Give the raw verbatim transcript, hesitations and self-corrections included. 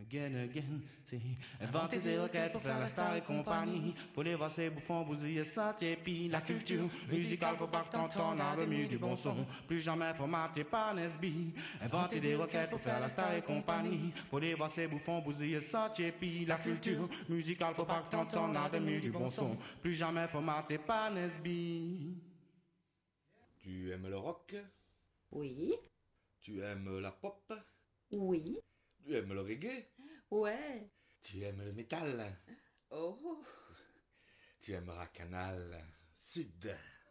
Again, again, c'est inventer des requêtes pour faire la star et compagnie. Faut les voir ces bouffons bousiller ça puis la culture musicale faut pas que t'entends dans le milieu du bon son. Plus jamais formaté par Nesby. Inventer des requêtes pour faire la star et compagnie. Faut les voir ces bouffons bousiller ça puis la culture musicale faut pas que t'entends dans le milieu du bon son. Plus jamais formaté par Nesby. Tu aimes le rock? Oui. Tu aimes la pop? Oui. Tu aimes le reggae? Ouais. Tu aimes le métal? Oh. Tu aimeras Canal Sud?